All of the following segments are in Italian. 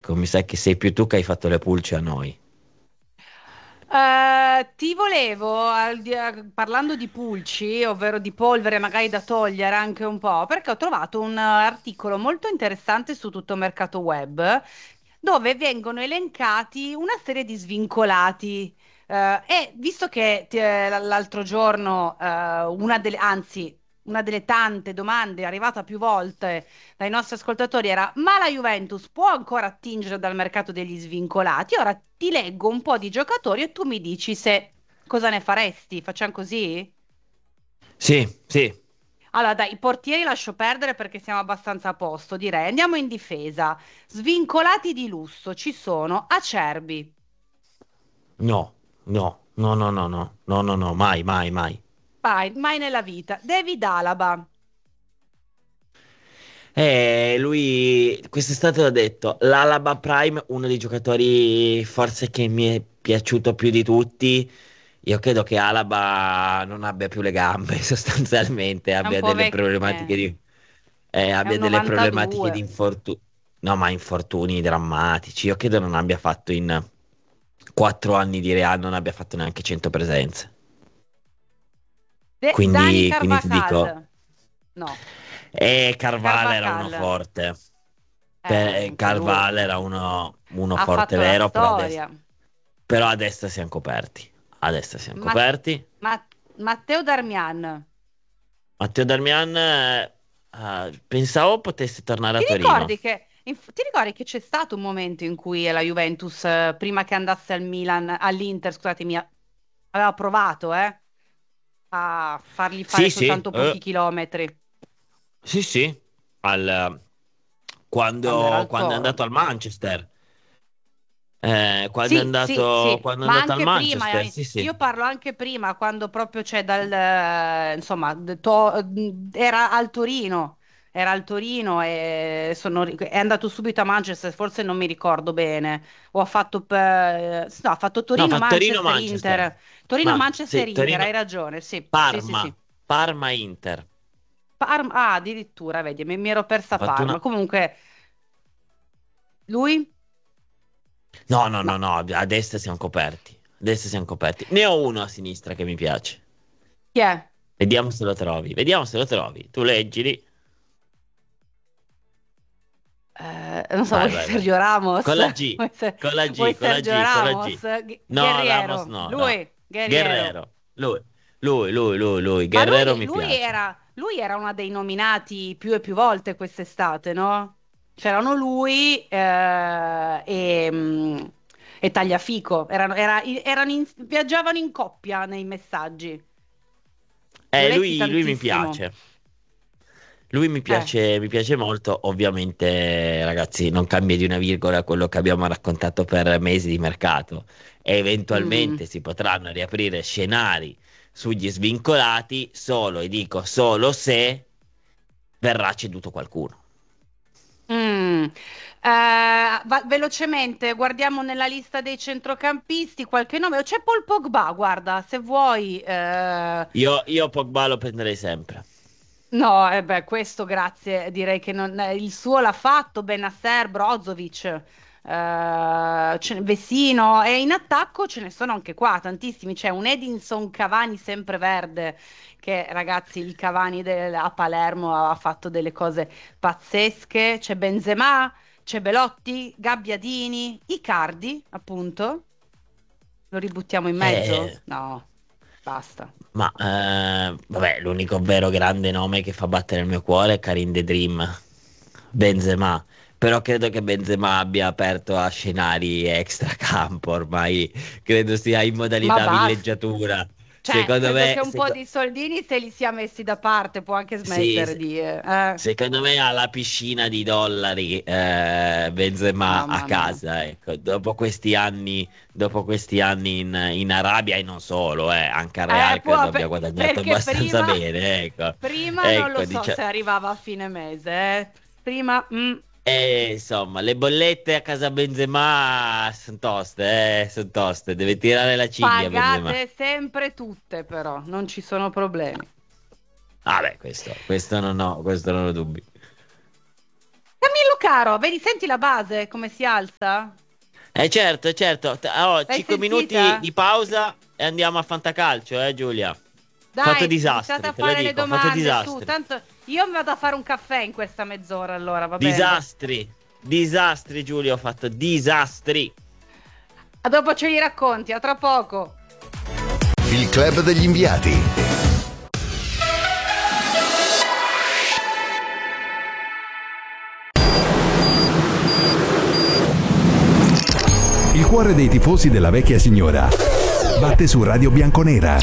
ecco, mi sa che sei più tu che hai fatto le pulce a noi. Ti volevo, parlando di pulci, ovvero di polvere magari da togliere anche un po', perché ho trovato un articolo molto interessante su Tutto Mercato Web, dove vengono elencati una serie di svincolati. E visto che l'altro giorno una delle tante domande arrivata più volte dai nostri ascoltatori era: ma la Juventus può ancora attingere dal mercato degli svincolati? Ora ti leggo un po' di giocatori e tu mi dici se cosa ne faresti. Facciamo così? Sì, sì, Allora, dai, i portieri lascio perdere perché siamo abbastanza a posto, direi. Andiamo in difesa. Svincolati di lusso ci sono Acerbi. no, no, no, no, no, no, no, no, no, mai, mai, mai. Vai, mai nella vita. David Alaba. Lui quest'estate l'ho detto, l'Alaba Prime, uno dei giocatori forse che mi è piaciuto più di tutti. Io credo che Alaba non abbia più le gambe, sostanzialmente, È un abbia po' delle vecchio. problematiche È un abbia delle problematiche di 92. infortuni. No, ma infortuni drammatici. Io credo non abbia fatto in 4 anni di Real, non abbia fatto neanche 100 presenze. Dani Quindi ti dico, Carvajal. No, Carvalho era uno Carvajal. forte. Anche lui. Carvalho era uno Ha forte fatto la vero, storia. però a destra siamo coperti. A destra siamo Ma- coperti. Matteo Darmian. Matteo Darmian, pensavo potesse tornare a Torino. Ti ricordi che c'è stato un momento in cui la Juventus, prima che andasse al Milan, all'Inter, scusatemi, aveva provato, a fargli fare Sì, sì, soltanto pochi chilometri sì, sì. Al- quando era al quando è Toro. andato al Manchester. Sì, sì, sì, Quando è ma andato al anche prima, Manchester, sì, sì. io parlo anche prima, quando proprio c'è insomma, era al Torino e è andato subito a Manchester, forse non mi ricordo bene, o ha fatto, no, ha fatto No, fa Torino-Manchester, Torino-Manchester. Inter, Torino-Manchester, Sì, Inter, hai Torino, ragione, sì, sì, sì, Parma, sì. Parma-Inter. Addirittura, vedi, mi ero Ha persa fatto Parma, una... comunque, lui? No, no, no, No, no, a destra siamo coperti. A destra siamo coperti. Ne ho uno a sinistra che mi piace. chi è? Vediamo se lo trovi. Vediamo se lo trovi. Tu leggili. Non so, Vai, vuoi vai, vai. Sergio Ramos? Con la G, Vuoi con la vuoi G, con la Sergio G, con la Ramos? G. No, Ramos Guerriero, no, no. lui, Guerriero. Guerrero. Lui. Ma Guerrero mi piace. lui era uno dei nominati più e più volte quest'estate, no? C'erano lui e Tagliafico, viaggiavano in coppia nei messaggi. Li ho letti Lui mi tantissimo. piace. Lui Eh. mi piace molto. Ovviamente, ragazzi, non cambia di una virgola quello che abbiamo raccontato per mesi di mercato. E Mhm. eventualmente si potranno riaprire scenari sugli svincolati solo, e dico solo se verrà ceduto qualcuno. Mm. Velocemente, guardiamo nella lista dei centrocampisti qualche nome. C'è Paul Pogba, guarda, se vuoi. Io Pogba lo prenderei sempre. No, beh, questo grazie, direi che il suo l'ha fatto, Benasser, Brozovic, Vecino, e in attacco ce ne sono anche qua, tantissimi. C'è un Edinson Cavani sempreverde, che ragazzi, il Cavani a Palermo ha fatto delle cose pazzesche. C'è Benzema, c'è Belotti, Gabbiadini, Icardi, appunto. Lo ributtiamo in mezzo? Eh, No, basta. ma vabbè, l'unico vero grande nome che fa battere il mio cuore è Karim The Dream, Benzema. Però credo che Benzema abbia aperto a scenari extracampo ormai, credo sia in Ma modalità basta. villeggiatura. Cioè, Secondo credo me, che un po' di soldini se li sia messi da parte, può anche sì, smettere di... secondo me ha la piscina di dollari Benzema a Mamma mia. casa, ecco. Dopo questi anni in Arabia e non solo, anche a Real credo abbia guadagnato Perché abbastanza bene, ecco. prima non lo Ecco, so se arrivava a fine mese, eh. Prima, insomma, le bollette a casa Benzema sono toste, sono toste. Deve tirare la cinghia Benzema. pagate sempre tutte, però, non ci sono problemi. Vabbè, questo non ho dubbi. Camillo caro, vedi, senti la base come si alza? Certo. 5 minuti sentita? di pausa e andiamo a fantacalcio, Giulia. Dai, Fate disastri, iniziate a te lo fare le dico, fate domande, disastri. su, tanto io mi vado a fare un caffè in questa mezz'ora, allora, va bene. Disastri, Giulia, ho fatto disastri. A dopo ce li racconti, a tra poco. Il club degli inviati. Il cuore dei tifosi della vecchia signora batte su Radio Bianconera.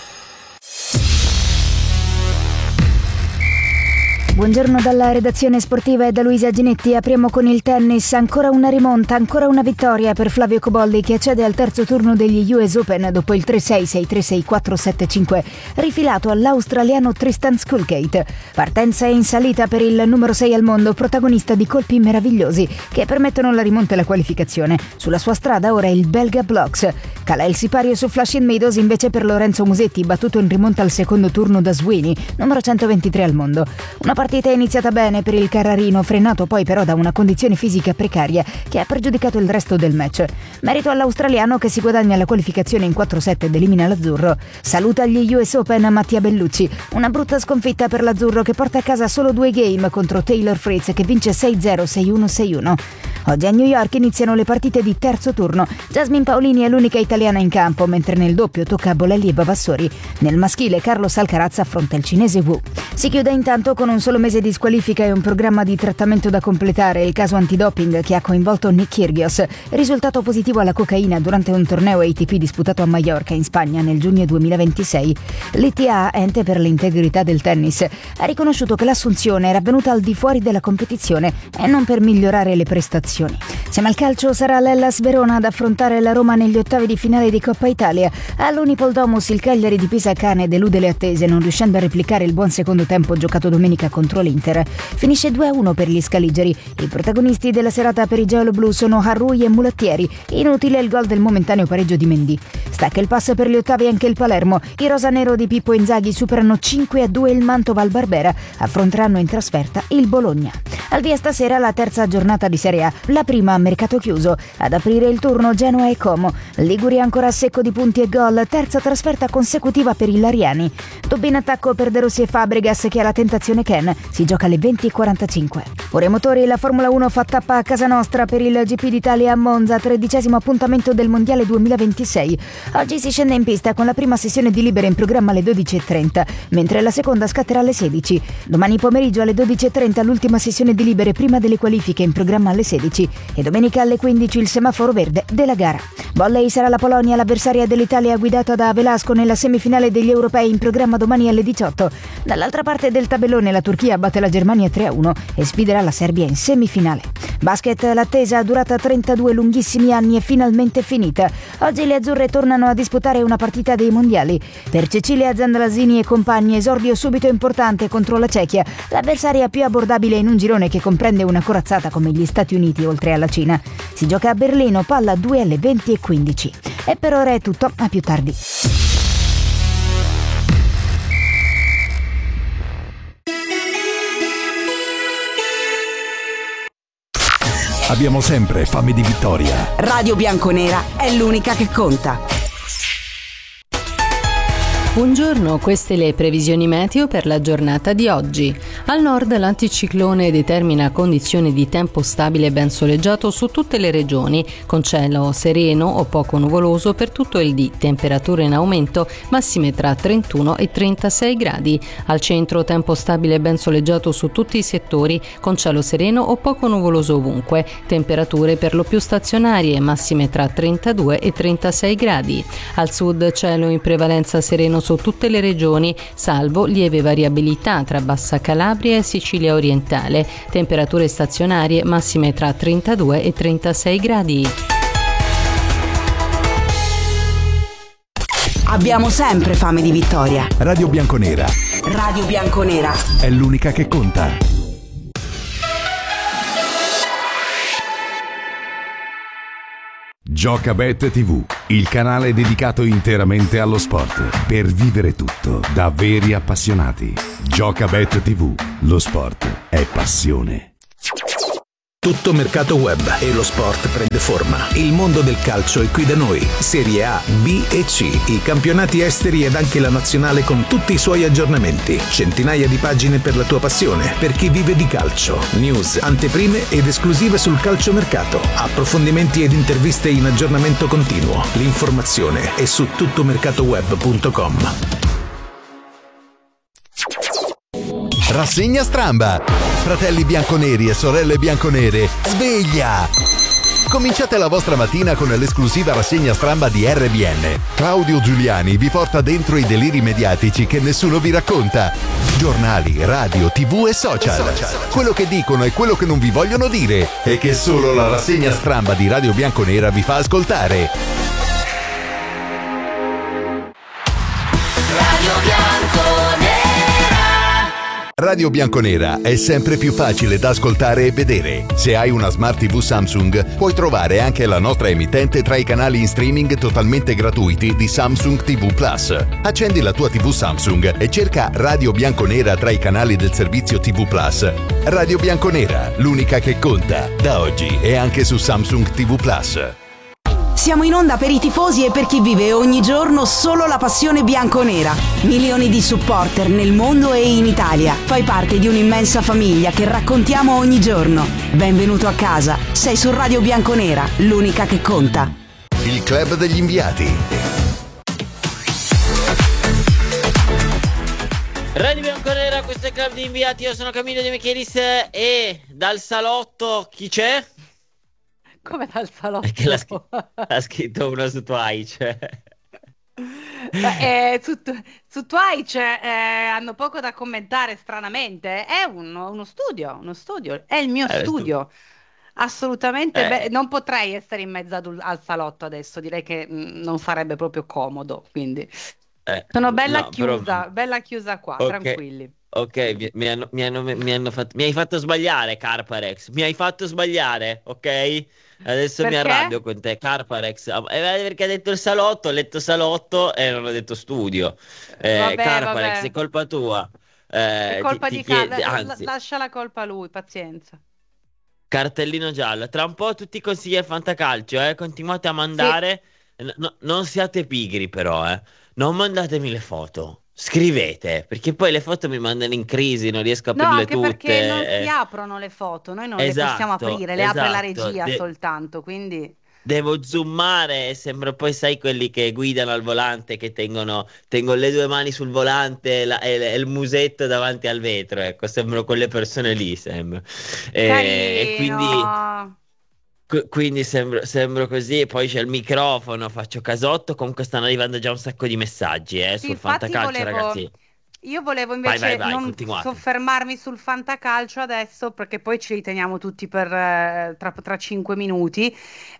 Buongiorno dalla redazione sportiva e da Luisa Ginetti. Apriamo con il tennis. Ancora una rimonta, ancora una vittoria per Flavio Cobolli, che accede al terzo turno degli US Open dopo il 3-6, 6-3, 6-4, 7-5 rifilato all'australiano Tristan Skulgate. Partenza in salita per il numero 6 al mondo, protagonista di colpi meravigliosi che permettono la rimonta e la qualificazione. Sulla sua strada ora il belga Bloks. Cala il sipario su Flushing Meadows invece per Lorenzo Musetti, battuto in rimonta al secondo turno da Sweeney, numero 123 al mondo. Una partita è iniziata bene per il Carrarino, frenato poi però da una condizione fisica precaria che ha pregiudicato il resto del match. Merito all'australiano, che si guadagna la qualificazione in 4-7 ed elimina l'azzurro. Saluta agli US Open Mattia Bellucci. Una brutta sconfitta per l'azzurro, che porta a casa solo 2 game contro Taylor Fritz, che vince 6-0, 6-1, 6-1. Oggi a New York iniziano le partite di terzo turno. Jasmine Paolini è l'unica italiana in campo, mentre nel doppio tocca a Bolelli e Bavassori. Nel maschile Carlos Alcaraz affronta il cinese Wu. Si chiude intanto con un solo mese di squalifica e un programma di trattamento da completare, il caso antidoping che ha coinvolto Nick Kyrgios, risultato positivo alla cocaina durante un torneo ATP disputato a Maiorca in Spagna nel giugno 2026. L'ITA, ente per l'integrità del tennis, ha riconosciuto che l'assunzione era avvenuta al di fuori della competizione e non per migliorare le prestazioni. Siamo al calcio, sarà l'Hellas Verona ad affrontare la Roma negli ottavi di finale di Coppa Italia. All'Unipol Domus il Cagliari di Pisa Cane delude le attese, non riuscendo a replicare il buon secondo tempo giocato domenica contro l'Inter. Finisce 2-1 per gli scaligeri. I protagonisti della serata per i giallo-blu sono Harrui e Mulattieri. Inutile il gol del momentaneo pareggio di Mendy. Stacca il passo per gli ottavi anche il Palermo. I rosanero di Pippo Inzaghi superano 5-2 il Mantova al Barbera. Affronteranno in trasferta il Bologna. Al via stasera la terza giornata di Serie A, la prima a mercato chiuso. Ad aprire il turno Genoa e Como. Liguria ancora a secco di punti e gol, terza trasferta consecutiva per i Lariani. Dopo in attacco per De Rossi e Fabregas, che ha la tentazione Ken. Si gioca alle 20:45. Ora i motori, la Formula 1 fa tappa a casa nostra per il GP d'Italia a Monza, 13° appuntamento del Mondiale 2026. Oggi si scende in pista con la prima sessione di libere in programma alle 12:30, mentre la seconda scatterà alle 16. Domani pomeriggio alle 12:30 l'ultima sessione di libere prima delle qualifiche in programma alle 16 e domenica alle 15 il semaforo verde della gara. Volley sarà la Polonia l'avversaria dell'Italia guidata da Velasco nella semifinale degli europei in programma domani alle 18. Dall'altra parte del tabellone la Turchia batte la Germania 3-1 e sfiderà la Serbia in semifinale. Basket, l'attesa durata 32 lunghissimi anni è finalmente finita. Oggi le azzurre tornano a disputare una partita dei mondiali. Per Cecilia Zandalasini e compagni esordio subito importante contro la Cechia, l'avversaria più abbordabile in un girone che comprende una corazzata come gli Stati Uniti oltre alla Cina. Si gioca a Berlino, palla 2 alle 20:15. E per ora è tutto, a più tardi. Abbiamo sempre fame di vittoria. Radio Bianconera è l'unica che conta. Buongiorno, queste le previsioni meteo per la giornata di oggi. Al nord l'anticiclone determina condizioni di tempo stabile ben soleggiato su tutte le regioni, con cielo sereno o poco nuvoloso per tutto il dì, temperature in aumento, massime tra 31 e 36 gradi. Al centro tempo stabile ben soleggiato su tutti i settori, con cielo sereno o poco nuvoloso ovunque, temperature per lo più stazionarie, massime tra 32 e 36 gradi. Al sud cielo in prevalenza sereno su tutte le regioni, salvo lieve variabilità tra Bassa Calabria e Sicilia orientale, temperature stazionarie massime tra 32 e 36 gradi. Abbiamo sempre fame di vittoria. Radio Bianconera Radio Bianconera è l'unica che conta. Giocabet TV, il canale dedicato interamente allo sport, per vivere tutto da veri appassionati. Giocabet TV, lo sport è passione. Tutto mercato web e lo sport prende forma. Il mondo del calcio è qui da noi. Serie A, B e C, i campionati esteri ed anche la nazionale con tutti i suoi aggiornamenti. Centinaia di pagine per la tua passione, per chi vive di calcio. News, anteprime ed esclusive sul calciomercato. Approfondimenti ed interviste in aggiornamento continuo. L'informazione è su tuttomercatoweb.com. Rassegna Stramba. Fratelli bianconeri e sorelle bianconere, sveglia! Cominciate la vostra mattina con l'esclusiva rassegna Stramba di RBN. Claudio Giuliani vi porta dentro i deliri mediatici che nessuno vi racconta. Giornali, radio, TV e social. Quello che dicono e quello che non vi vogliono dire e che solo la rassegna Stramba di Radio Bianconera vi fa ascoltare. Radio Bianconera. Radio Bianconera è sempre più facile da ascoltare e vedere. Se hai una Smart TV Samsung, puoi trovare anche la nostra emittente tra i canali in streaming totalmente gratuiti di Samsung TV Plus. Accendi la tua TV Samsung e cerca Radio Bianconera tra i canali del servizio TV Plus. Radio Bianconera, l'unica che conta, da oggi e anche su Samsung TV Plus. Siamo in onda per i tifosi e per chi vive ogni giorno solo la passione bianconera. Milioni di supporter nel mondo e in Italia. Fai parte di un'immensa famiglia che raccontiamo ogni giorno. Benvenuto a casa. Sei su Radio Bianconera, l'unica che conta. Il club degli inviati. Radio Bianconera, questo è il club di inviati. Io sono Camillo De Michelis e dal salotto chi c'è? Come dal salotto? Perché l'ha scritto uno su Twitch. Su Twitch hanno poco da commentare, stranamente. È uno studio, è il mio studio. Assolutamente, non potrei essere in mezzo al salotto adesso, direi che non sarebbe proprio comodo, quindi sono bella chiusa qua, okay. Tranquilli. Ok, mi hai fatto sbagliare, Carparex. Mi hai fatto sbagliare, ok? Adesso Perché? mi arrabbio con te, Carparex. Perché ha detto il salotto, ho letto salotto e non ho detto studio. Carparex, vabbè. è colpa tua. È colpa di Carlo. Anzi, Lascia la colpa a lui, pazienza. cartellino giallo. Tra un po' tutti i consigli al fantacalcio, continuate a mandare. Sì. Non siate pigri, però, non mandatemi le foto. Scrivete, perché poi le foto mi mandano in crisi, non riesco a aprirle tutte. No, anche perché non si aprono le foto, noi non le possiamo aprire, le apre la regia soltanto, quindi... Devo zoomare e sembra poi, sai, quelli che guidano al volante, che tengono le due mani sul volante e il musetto davanti al vetro, ecco, sembrano quelle persone lì, sembra. E quindi sembro così, poi c'è il microfono, faccio casotto, comunque stanno arrivando già un sacco di messaggi sul fantacalcio, ragazzi. Io volevo invece non continuate. soffermarmi sul fantacalcio adesso, perché poi ci riteniamo tutti per tra 5 minuti.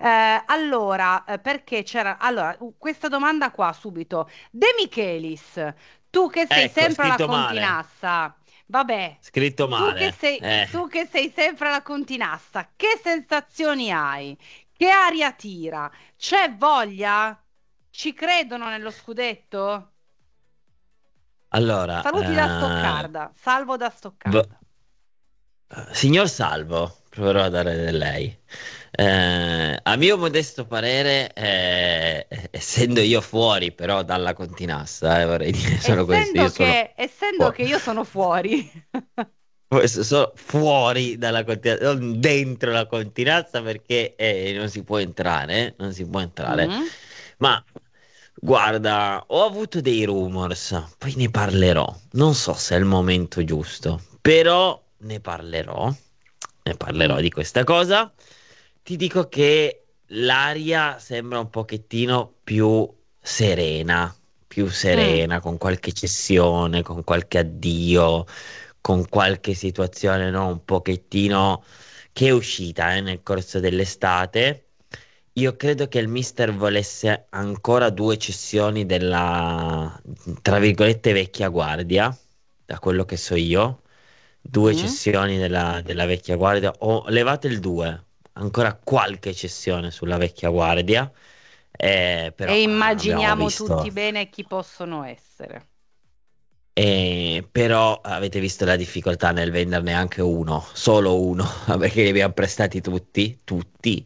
Perché c'era... Allora, questa domanda qua subito. De Michelis, tu che sei sempre alla Continassa... Vabbè, scritto male. Tu che sei sempre alla Continassa, che sensazioni hai? Che aria tira? C'è voglia? Ci credono nello scudetto? Allora, saluti da Stoccarda, Salvo da Stoccarda. Signor Salvo, proverò a dare del lei. A mio modesto parere, essendo io fuori però dalla Continassa, vorrei dire solo questo. Essendo che io sono fuori. Sono fuori dalla Continassa, non dentro la Continassa, perché non si può entrare, Mm-hmm. Ma guarda, ho avuto dei rumors, poi ne parlerò. Non so se è il momento giusto, però ne parlerò di questa cosa. Ti dico che l'aria sembra un pochettino più serena, con qualche cessione, con qualche addio, con qualche situazione, no, un pochettino che è uscita nel corso dell'estate. Io credo che il mister volesse ancora 2 cessioni della, tra virgolette, vecchia guardia, da quello che so io. 2 cessioni della vecchia guardia, o levate il 2, ancora qualche cessione sulla vecchia guardia, però e immaginiamo tutti bene chi possono essere. Però avete visto la difficoltà nel venderne anche uno, solo uno, perché li abbiamo prestati tutti.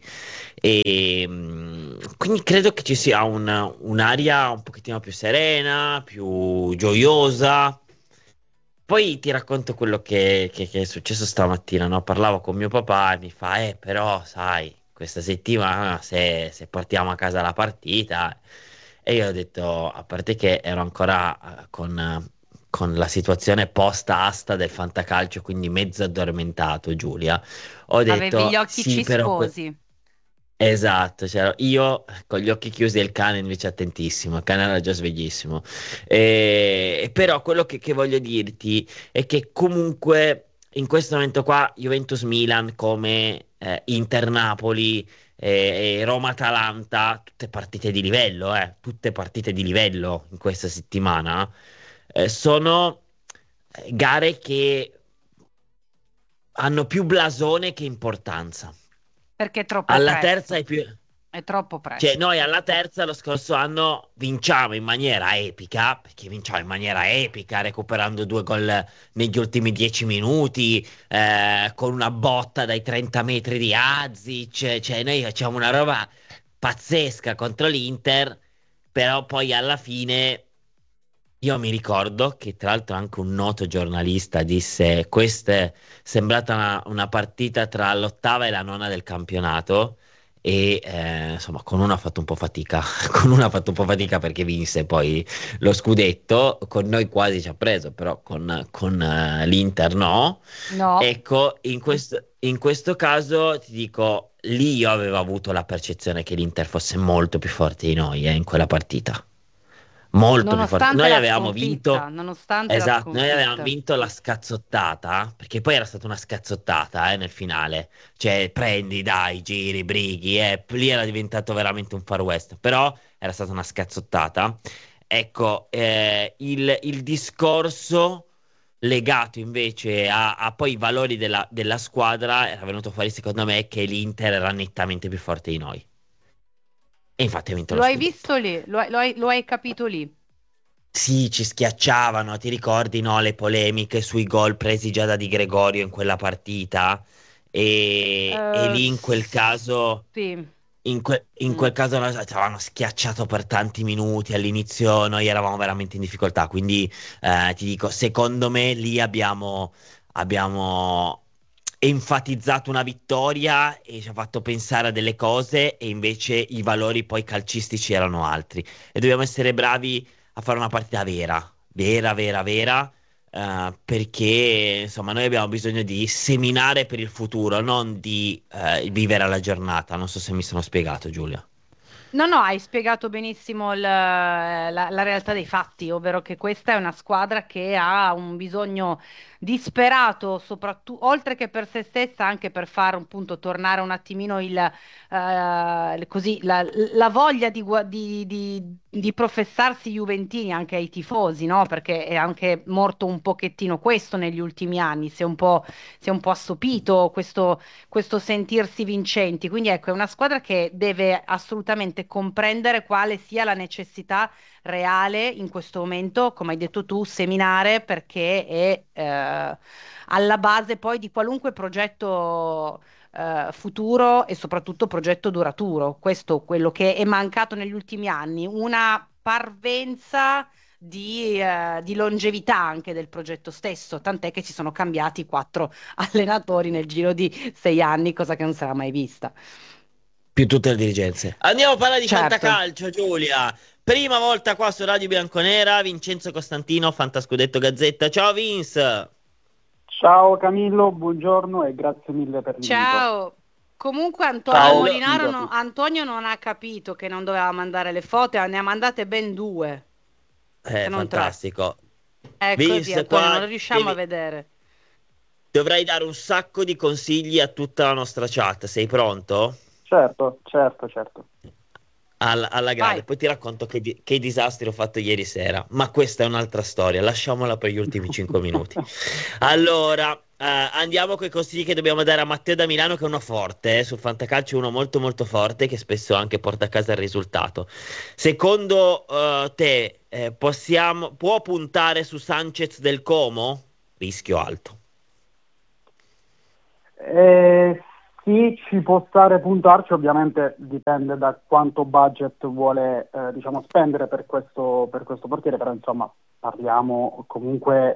Quindi credo che ci sia un'aria un pochettino più serena, più gioiosa. Poi ti racconto quello che è successo stamattina, no? Parlavo con mio papà e mi fa, però sai, questa settimana se portiamo a casa la partita. E io ho detto, a parte che ero ancora con la situazione post-asta del fantacalcio, quindi mezzo addormentato, Giulia, ho Avevi gli detto, occhi sì, però... cisposi. Esatto, cioè, io con gli occhi chiusi e il cane invece attentissimo, il cane era già sveglissimo. Però quello che voglio dirti è che comunque in questo momento qua Juventus-Milan come Inter-Napoli e Roma-Atalanta, tutte partite di livello, tutte partite di livello in questa settimana, sono gare che hanno più blasone che importanza. Perché è troppo Alla presto. terza è più... È troppo presto. Cioè, noi alla terza lo scorso anno vinciamo in maniera epica, perché vinciamo in maniera epica, recuperando 2 gol negli ultimi 10 minuti, con una botta dai 30 metri di Azic, cioè noi facciamo una roba pazzesca contro l'Inter, però poi alla fine io mi ricordo che tra l'altro anche un noto giornalista disse questa è sembrata una partita tra l'ottava e la nona del campionato e insomma con uno ha fatto un po' fatica, con uno ha fatto un po' fatica perché vinse poi lo scudetto, con noi quasi ci ha preso, però con l'Inter no. No. Ecco, in questo caso ti dico, lì io avevo avuto la percezione che l'Inter fosse molto più forte di noi in quella partita. Molto più forte. Nonostante Noi la avevamo sconfitta, vinto, nonostante la esatto, noi avevamo sconfitta. vinto la scazzottata, perché poi era stata una scazzottata, nel finale. Cioè, prendi, dai, giri, brighi, lì era diventato veramente un Far West, però era stata una scazzottata. Ecco, il discorso legato invece a poi i valori della squadra era venuto fuori, secondo me, che l'Inter era nettamente più forte di noi. E infatti ha vinto lo Lo hai scudetto. visto lì? Lo hai capito lì? Sì, ci schiacciavano, ti ricordi, no, le polemiche sui gol presi già da Di Gregorio in quella partita? E lì in quel caso, Sì. in quel caso ci avevano schiacciato per tanti minuti all'inizio, noi eravamo veramente in difficoltà, quindi ti dico, secondo me lì abbiamo enfatizzato una vittoria e ci ha fatto pensare a delle cose e invece i valori poi calcistici erano altri. E dobbiamo essere bravi a fare una partita vera, perché insomma noi abbiamo bisogno di seminare per il futuro, non di vivere alla giornata. Non so se mi sono spiegato, Giulia. No, no, hai spiegato benissimo la realtà dei fatti, ovvero che questa è una squadra che ha un bisogno disperato, soprattutto, oltre che per se stessa, anche per far appunto tornare un attimino così, la voglia di professarsi juventini anche ai tifosi, no? Perché è anche morto un pochettino questo negli ultimi anni, si è un po' assopito questo sentirsi vincenti. Quindi ecco, è una squadra che deve assolutamente comprendere quale sia la necessità reale in questo momento, come hai detto tu, seminare perché è alla base poi di qualunque progetto futuro e soprattutto progetto duraturo. Questo è quello che è mancato negli ultimi anni, una parvenza di longevità anche del progetto stesso, tant'è che ci sono cambiati 4 allenatori nel giro di 6 anni, cosa che non si era mai vista. Più tutte le dirigenze. Andiamo a parlare di Certo. fantacalcio, Giulia. Prima volta qua su Radio Bianconera, Vincenzo Costantino, Fantascudetto Gazzetta. Ciao Vince. Ciao Camillo, buongiorno e grazie mille per l'invito. Ciao. Comunque Ciao. Antonio non ha capito che non doveva mandare le foto, ne ha mandate ben 2. Se non Fantastico. È Vince, così, Antonio, qua non riusciamo a devi- vedere. Dovrai dare un sacco di consigli a tutta la nostra chat. Sei pronto? Certo. Alla grande. Vai. Poi ti racconto che disastri ho fatto ieri sera. Ma questa è un'altra storia. Lasciamola per gli ultimi 5 minuti. Allora, andiamo con i consigli che dobbiamo dare a Matteo da Milano, che è uno forte, sul fantacalcio uno molto molto forte, che spesso anche porta a casa il risultato. Secondo te può puntare su Sanchez del Como? Rischio alto. Sì, ci può stare puntarci, ovviamente dipende da quanto budget vuole spendere per questo portiere, però insomma parliamo comunque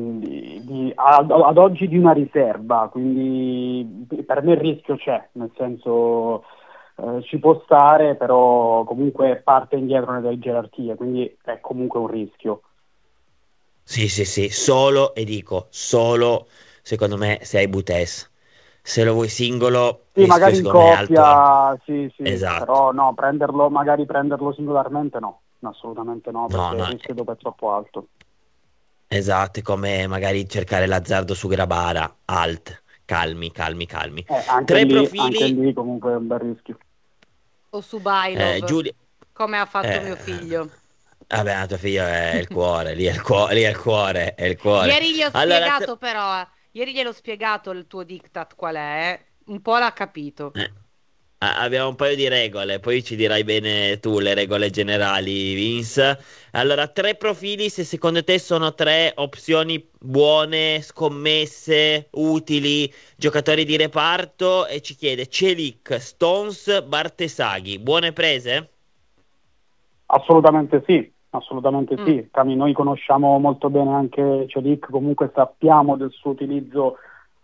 ad oggi di una riserva, quindi per me il rischio c'è, nel senso ci può stare, però comunque parte indietro nelle gerarchie, quindi è comunque un rischio. Sì, solo secondo me se hai Butes. Se lo vuoi singolo, Sì, rischio magari in secondo me alto. coppia, sì, Esatto. però no, magari prenderlo singolarmente no, assolutamente no, perché il rischio dopo è troppo alto. Esatto, è come magari cercare l'azzardo su Grabara, calmi. Anche lì comunque è un bel rischio. O su Bailov, Giulia, come ha fatto mio figlio. vabbè, tuo figlio è il cuore, lì è il cuore. Ieri gli ho spiegato però, ieri gliel'ho spiegato il tuo diktat qual è, un po' l'ha capito. Abbiamo un paio di regole, poi ci dirai bene tu le regole generali, Vince. Allora, 3 profili, se secondo te sono 3 opzioni buone, scommesse, utili, giocatori di reparto, e ci chiede Celik, Stones, Bartesaghi, buone prese? Assolutamente sì. Cami, noi conosciamo molto bene anche Celik, comunque sappiamo del suo utilizzo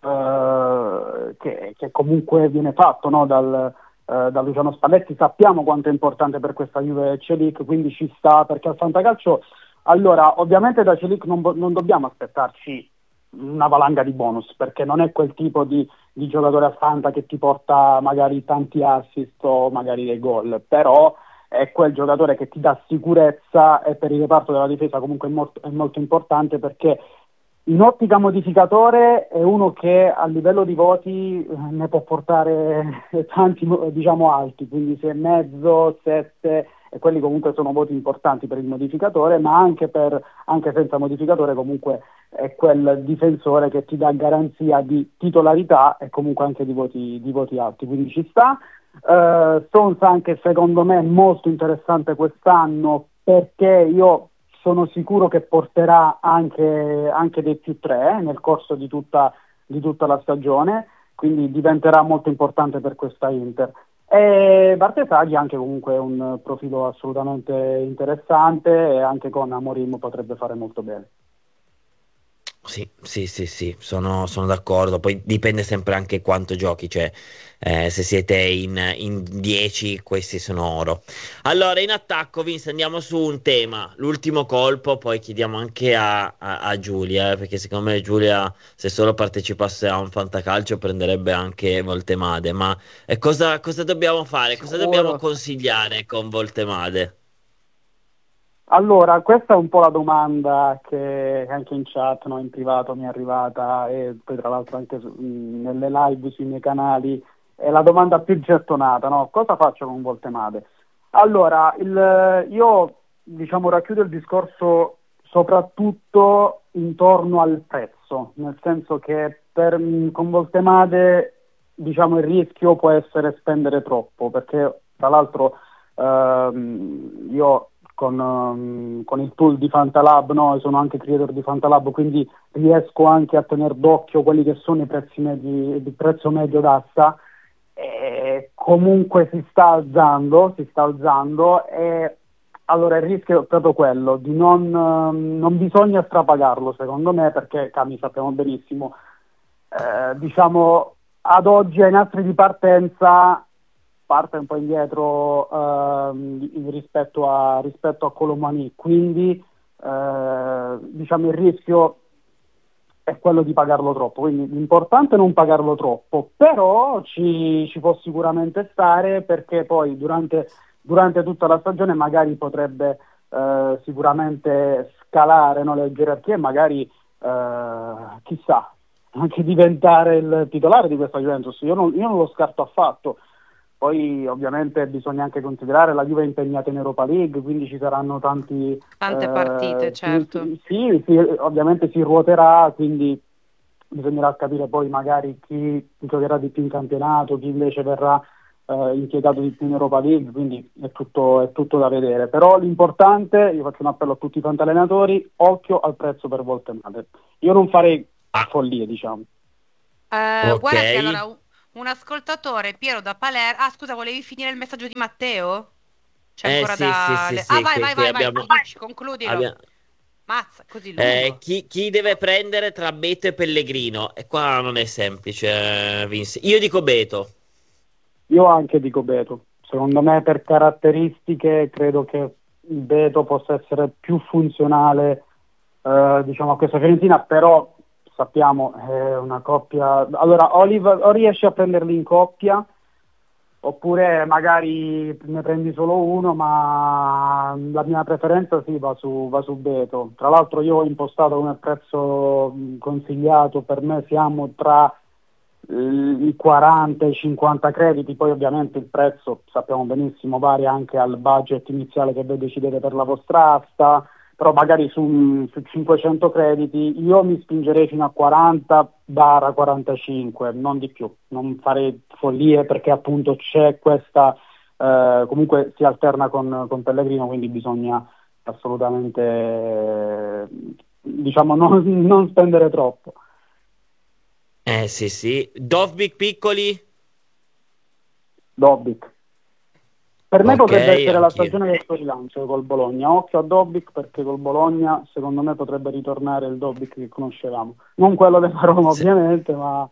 che comunque viene fatto, no, da Luciano Spalletti, sappiamo quanto è importante per questa Juve Celik, quindi ci sta, perché al fantacalcio, allora, ovviamente da Celik non dobbiamo aspettarci una valanga di bonus, perché non è quel tipo di giocatore a fanta che ti porta magari tanti assist o magari dei gol, però è quel giocatore che ti dà sicurezza, e per il reparto della difesa comunque è molto importante, perché in ottica modificatore è uno che a livello di voti ne può portare tanti, diciamo alti, quindi 6,5, 7, e quelli comunque sono voti importanti per il modificatore, ma anche senza modificatore comunque è quel difensore che ti dà garanzia di titolarità e comunque anche di voti alti, quindi ci sta. Stones anche secondo me molto interessante quest'anno, perché io sono sicuro che porterà anche dei +3 nel corso di tutta la stagione, quindi diventerà molto importante per questa Inter. E Bartesaghi anche comunque un profilo assolutamente interessante, e anche con Amorim potrebbe fare molto bene. Sì, sono d'accordo. Poi dipende sempre anche quanto giochi, cioè se siete in 10, questi sono oro. Allora, in attacco, Vince, andiamo su un tema, l'ultimo colpo, poi chiediamo anche a Giulia, perché secondo me Giulia, se solo partecipasse a un fantacalcio, prenderebbe anche Voltemade. Ma cosa dobbiamo fare? Cosa dobbiamo consigliare con Voltemade? Allora, questa è un po' la domanda che anche in chat, no, in privato mi è arrivata, e poi tra l'altro anche nelle live sui miei canali, è la domanda più gettonata, no? Cosa faccio con Voltemade? Allora, io racchiudo il discorso soprattutto intorno al prezzo, nel senso che con Voltemade il rischio può essere spendere troppo, perché tra l'altro io con il tool di Fantalab, no, sono anche creator di Fantalab, quindi riesco anche a tenere d'occhio quelli che sono i prezzi medi, il prezzo medio d'asta, e comunque si sta alzando, e allora il rischio è proprio quello di non bisogna strapagarlo, secondo me, perché Cami, sappiamo benissimo, ad oggi ai nastri di partenza parte un po' indietro rispetto a Colomani, quindi il rischio è quello di pagarlo troppo, quindi l'importante è non pagarlo troppo, però ci può sicuramente stare, perché poi durante tutta la stagione magari potrebbe sicuramente scalare, no, le gerarchie, e magari chissà, anche diventare il titolare di questa Juventus. Io non lo scarto affatto. Poi ovviamente bisogna anche considerare la Juve è impegnata in Europa League, quindi ci saranno tante partite, certo. Sì, ovviamente si ruoterà, quindi bisognerà capire poi magari chi giocherà di più in campionato, chi invece verrà impiegato di più in Europa League, quindi è tutto da vedere. Però l'importante, io faccio un appello a tutti i fantallenatori, occhio al prezzo per volte male. Io non farei follie, diciamo. Guarda che allora un ascoltatore, Piero da Palermo. Ah, scusa, volevi finire il messaggio di Matteo? C'è ancora sì, da... sì, Ah, vai, abbiamo- concludilo. Mazza, così lungo. chi deve prendere tra Beto e Pellegrino? E qua non è semplice, Vince. Io dico Beto. Io anche dico Beto. Secondo me per caratteristiche credo che il Beto possa essere più funzionale diciamo a questa Fiorentina, però sappiamo è una coppia. Allora o riesci a prenderli in coppia oppure magari ne prendi solo uno, ma la mia preferenza sì va su Beto. Tra l'altro io ho impostato come prezzo consigliato, per me siamo tra i 40 e i 50 crediti, poi ovviamente il prezzo sappiamo benissimo varia anche al budget iniziale che voi decidete per la vostra asta, però magari su 500 crediti io mi spingerei fino a 40-45, non di più, non farei follie perché appunto c'è questa, comunque si alterna con Pellegrino, quindi bisogna assolutamente diciamo non spendere troppo. Sì. Dovbyk piccoli? Dovbyk. Per me potrebbe essere la anch'io. stagione del suo rilancio col Bologna. Occhio a Dovbyk perché col Bologna secondo me potrebbe ritornare il Dovbyk che conoscevamo. Non quello della Roma ovviamente, ma...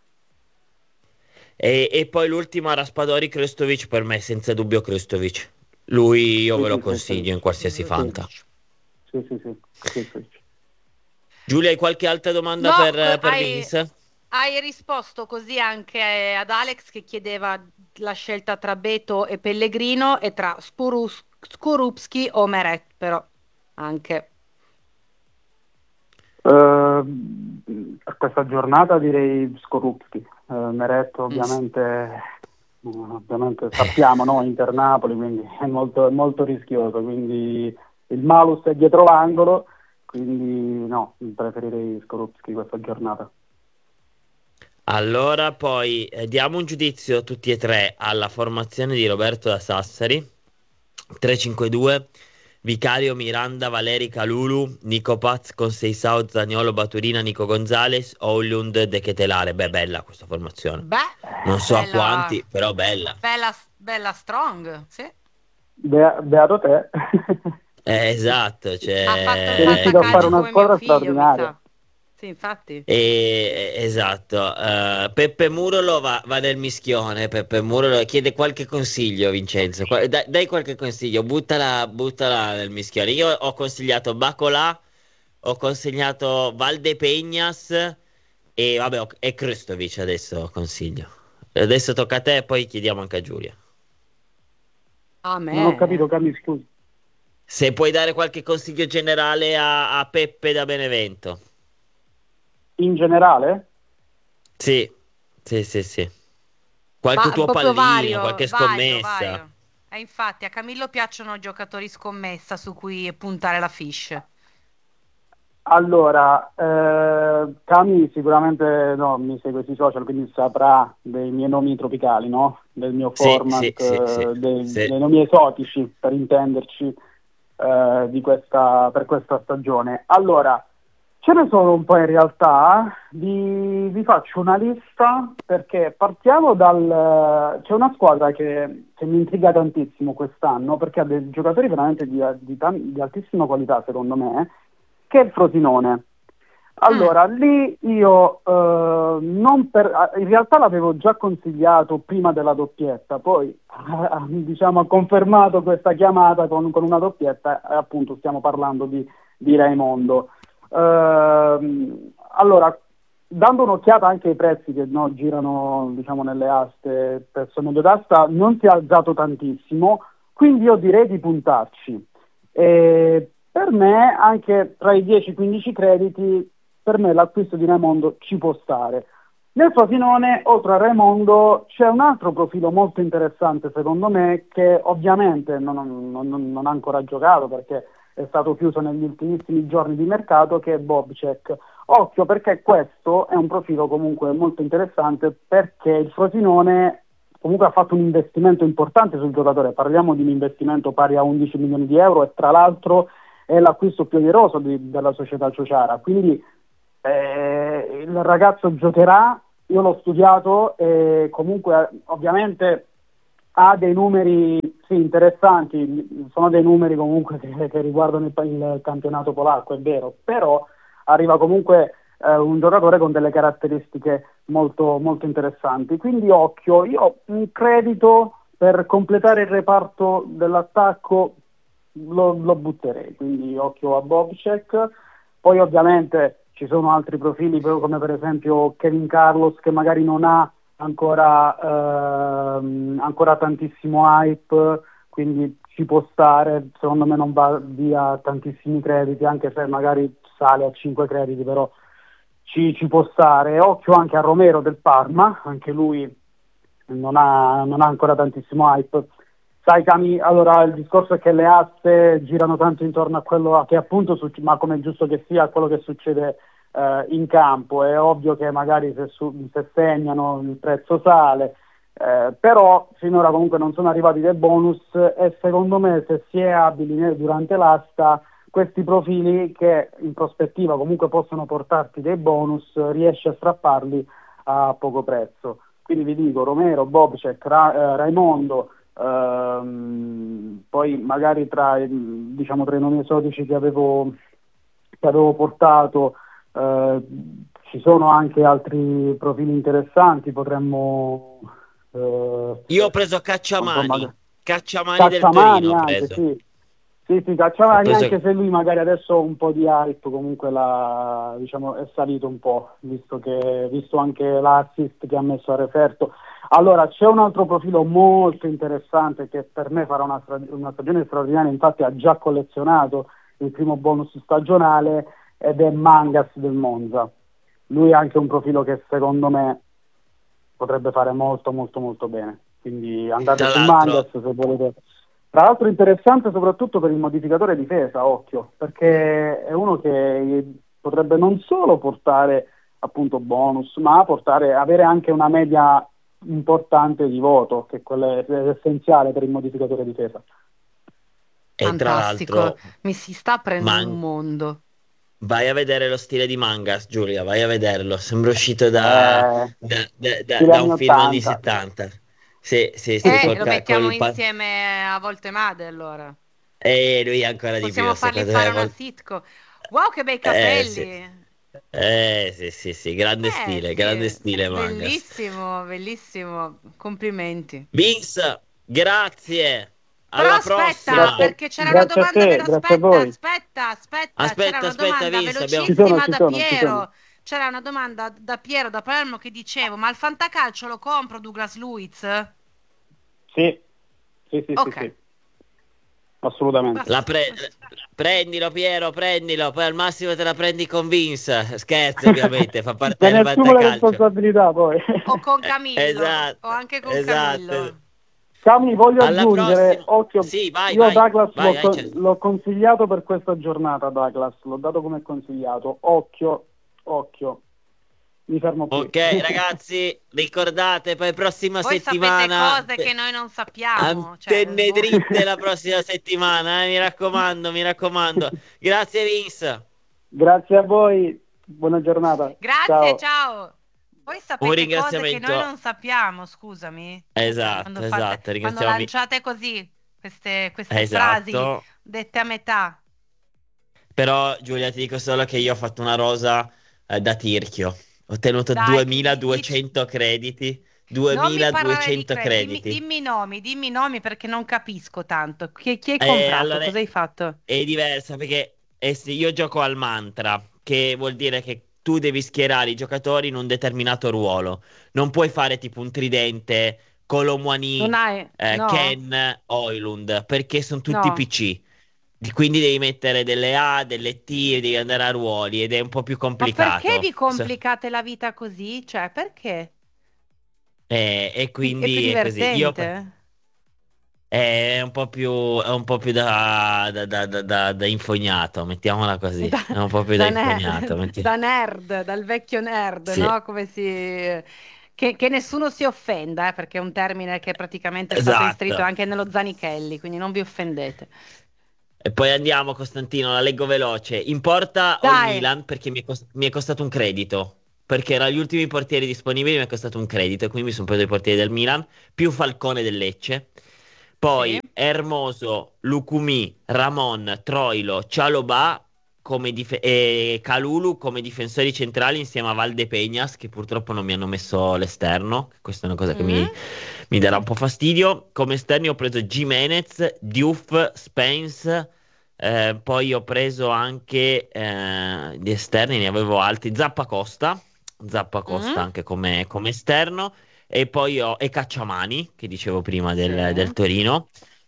E poi l'ultimo a Raspadori, Krstovic, per me senza dubbio Krstovic. Lui io ve lo consiglio in qualsiasi fanta. Sì. Giulia, hai qualche altra domanda No, per Vince? Hai risposto così anche ad Alex che chiedeva la scelta tra Beto e Pellegrino e tra Skorupski o Meret, però anche. Per questa giornata direi Skorupski. Meret ovviamente sappiamo, no? Inter Napoli, quindi è molto rischioso, quindi il malus è dietro l'angolo, quindi no, preferirei Skorupski questa giornata. Allora poi diamo un giudizio tutti e tre alla formazione di Roberto da Sassari. 3-5-2, Vicario, Miranda, Valeri, Calulu, Nico Paz con Seisao, Zaniolo, Baturina, Nico Gonzalez, Oulund, De Ketelare. Beh, bella questa formazione. Non so bella, a quanti, però bella. Bella strong, sì. Beato te. Esatto, cioè... Ha fatto il Sei riuscito a fare una come squadra mio figlio, mi straordinaria. sa. Sì, infatti. Esatto. Peppe Murolo va nel mischione. Peppe Murolo chiede qualche consiglio, Vincenzo. Dai qualche consiglio, buttala nel mischione. Io ho consigliato Bacolà, ho consigliato Valdepeñas e vabbè, e Krstovic adesso consiglio. Adesso tocca a te e poi chiediamo anche a Giulia. A me. Non ho capito, Cami, scusi. Se puoi dare qualche consiglio generale a Peppe da Benevento. In generale? Sì. Qualche tuo proprio pallino, qualche scommessa. vario. Infatti a Camillo piacciono giocatori scommessa su cui puntare la fish. Allora, Cami sicuramente mi segue sui social, quindi saprà dei miei nomi tropicali, no? Del mio format, dei nomi esotici, per intenderci, per questa stagione. Allora, ce ne sono un po' in realtà, vi faccio una lista perché partiamo c'è una squadra che mi intriga tantissimo quest'anno perché ha dei giocatori veramente di altissima qualità secondo me, che è il Frosinone. Allora, lì io in realtà l'avevo già consigliato prima della doppietta, poi diciamo ha confermato questa chiamata con una doppietta e appunto stiamo parlando di Raimondo. Allora, dando un'occhiata anche ai prezzi che girano diciamo nelle aste presso medio d'asta, non si è alzato tantissimo, quindi io direi di puntarci. Per me anche tra i 10-15 crediti, per me l'acquisto di Raimondo ci può stare. Nel Frosinone, oltre a Raimondo, c'è un altro profilo molto interessante secondo me, che ovviamente non ha ancora giocato perché è stato chiuso negli ultimissimi giorni di mercato, che è Bobcek. occhio perché questo è un profilo comunque molto interessante, perché il Frosinone comunque ha fatto un investimento importante sul giocatore, parliamo di un investimento pari a 11 milioni di euro e tra l'altro è l'acquisto più oneroso della società Ciociara, quindi il ragazzo giocherà, io l'ho studiato e comunque ovviamente ha dei numeri interessanti, sono dei numeri comunque che riguardano il campionato polacco, è vero, però arriva comunque un giocatore con delle caratteristiche molto, molto interessanti, quindi occhio, io un credito per completare il reparto dell'attacco lo butterei, quindi occhio a Bobcek. Poi ovviamente ci sono altri profili come per esempio Kevin Carlos, che magari non ha ancora tantissimo hype, quindi ci può stare, secondo me non va via tantissimi crediti, anche se magari sale a 5 crediti, però ci può stare. Occhio anche a Romero del Parma, anche lui non ha ancora tantissimo hype. Sai Cami, allora il discorso è che le aste girano tanto intorno a quello che appunto ma come è giusto che sia, a quello che succede in campo. È ovvio che magari se segnano il prezzo sale, però finora comunque non sono arrivati dei bonus, e secondo me se si è abili durante l'asta, questi profili che in prospettiva comunque possono portarti dei bonus, riesci a strapparli a poco prezzo. Quindi vi dico Romero, Bobcek, Raimondo, poi magari tra i nomi esotici che avevo portato, ci sono anche altri profili interessanti, potremmo io ho preso Cacciamani del Cacciamani Torino, ho anche, preso. sì, Cacciamani, Ho preso- anche se lui magari adesso un po' di hype comunque è salito un po', visto anche l'assist che ha messo a Referto. Allora c'è un altro profilo molto interessante che per me farà una stagione straordinaria, infatti ha già collezionato il primo bonus stagionale, ed è Mangas del Monza. Lui ha anche un profilo che secondo me potrebbe fare molto molto molto bene, quindi andate Tra su l'altro- Mangas se volete. Tra l'altro interessante soprattutto per il modificatore difesa, occhio, perché è uno che potrebbe non solo portare appunto bonus, ma avere anche una media importante di voto, che quello è essenziale per il modificatore difesa. E tra Fantastico, l'altro mi si sta aprendo un mondo. vai a vedere lo stile di Mangas, Giulia, vai a vederlo. Sembra uscito da stile un anni film anni 80. 70. Sì, Lo mettiamo insieme a Volte Made allora. Lui ancora di più, Possiamo fargli secondo fare me. una sitcom. Wow, che bei Sì. capelli! Sì, grande stile Mangas. Bellissimo, bellissimo. Complimenti. Vince, grazie. Però Alla aspetta, prossima. perché c'era una Grazie a domanda te, grazie a voi. aspetta, Aspetta, c'era una domanda Vince, velocissima Ci da sono. Piero. C'era una domanda da Piero da Palermo che dicevo, ma il fantacalcio lo compro Douglas Luiz? Sì. Ok. Assolutamente. Prendilo Piero, prendilo, poi al massimo te la prendi con Vince. Scherzo ovviamente, fa parte Me del ne assumo le fantacalcio. responsabilità poi. O con Camillo, Esatto, o anche con esatto. Camillo. Cami, voglio Alla aggiungere, prossima. occhio, Sì, vai, io vai, Douglas vai, certo. l'ho consigliato per questa giornata, Douglas, l'ho dato come consigliato, occhio, mi fermo qui. Ok, ragazzi, ricordate, poi prossima Voi settimana sapete cose che noi non sappiamo. antenne voi- dritte la prossima settimana, mi raccomando. Grazie Vince. Grazie a voi, buona giornata. Grazie, ciao. Voi Un sapete cose che ringraziamento. noi non sappiamo, scusami. Esatto, Quando quando ringraziamo lanciate così queste Esatto. frasi dette a metà. Però Giulia ti dico solo che io ho fatto una rosa da tirchio. Ho ottenuto Dai, 2200 crediti. Non mi parlare di 2200 crediti. crediti. Dimmi i nomi perché non capisco tanto. Chi hai comprato? Allora, Cosa hai fatto? è diversa perché sì, io gioco al mantra, che vuol dire che tu devi schierare i giocatori in un determinato ruolo. Non puoi fare tipo un tridente Colomwani, Non hai... no. Ken, Oilund, perché sono tutti No. PC. Quindi devi mettere delle A, delle T, devi andare a ruoli ed è un po' più Ma complicato. perché vi complicate la vita così? Cioè, perché? E È più quindi è così. Io divertente? È un po' più da infognato, mettiamola così. È un po' più da infognato. Da nerd, dal vecchio nerd, Sì, no? Che nessuno si offenda, perché è un termine che praticamente è stato inserito esatto. anche nello Zanichelli, quindi non vi offendete. E poi andiamo, Costantino, la leggo veloce. In porta ho il Dai, Milan perché mi è costato un credito. Perché erano gli ultimi portieri disponibili, mi è costato un credito e quindi mi sono preso i portieri del Milan, più Falcone del Lecce. sì. Poi Hermoso, Lucumi, Ramon, Troilo, Cialobà e Calulu come difensori centrali insieme a Valdepeñas, che purtroppo non mi hanno messo l'esterno. Questa è una cosa che Mm. mi darà un po' fastidio. Come esterni ho preso Gimenez, Diouf, Spence, poi ho preso anche di esterni, ne avevo altri, Zappa Costa Mm. anche come esterno, e poi e Cacciamani, che dicevo prima Sì. del Torino.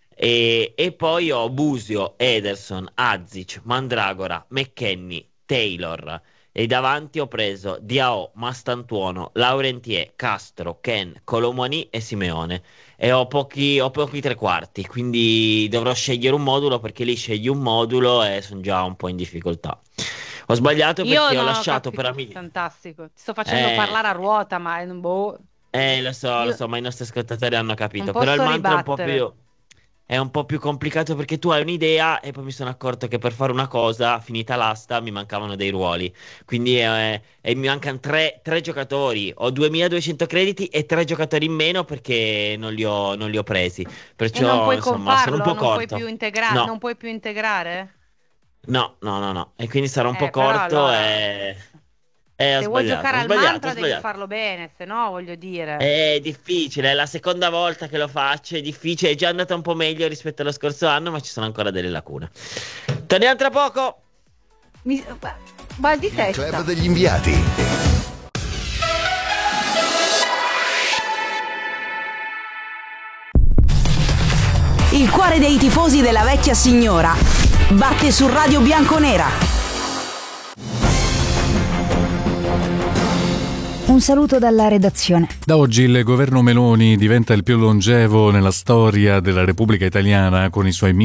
E poi ho Busio, Ederson, Azic, Mandragora, McKennie, Taylor. E davanti ho preso Diao, Mastantuono, Laurentier, Castro, Ken, Colomani e Simeone. E ho pochi tre quarti, quindi dovrò scegliere un modulo perché lì scegli un modulo e sono già un po' in difficoltà. Ho sbagliato Io perché ho non ho lasciato per capito, amici. fantastico. Ti sto facendo Eh, parlare a ruota, ma boh, lo io so, ma i nostri ascoltatori hanno non capito. Però il posso mantra ribattere. è un po' più complicato perché tu hai un'idea e poi mi sono accorto che per fare una cosa, finita l'asta, mi mancavano dei ruoli. Quindi mi mancano tre giocatori. Ho 2200 crediti e 3 giocatori in meno perché non li ho presi. E non Perciò, puoi insomma, sono un comparlo? po' Non puoi corto. più non No, puoi più integrare? no. E quindi sarò un po' Però corto allora, e se vuoi giocare ho al sbagliato, ho mantra devi sbagliato. farlo bene, se no, voglio dire. È difficile, è la seconda volta che lo faccio, è difficile, è già andata un po' meglio rispetto allo scorso anno, ma ci sono ancora delle lacune. Torniamo tra poco! Mal di Club testa. degli inviati. Il cuore dei tifosi della vecchia signora batte su Radio Bianconera. Un saluto dalla redazione. Da oggi il governo Meloni diventa il più longevo nella storia della Repubblica Italiana con i suoi